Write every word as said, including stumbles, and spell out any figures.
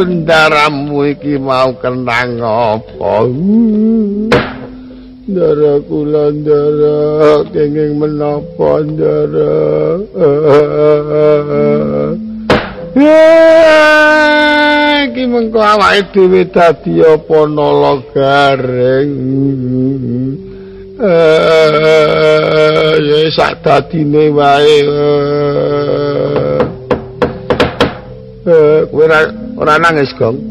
bendaramu iki mau kenang apa? Ndara kula ndara kenging menapa ndara? Iki mengko awake dhewe dadi apa nala garing. Eh ya sak dadine wae. Eh kowe ora ora nangis, Gong.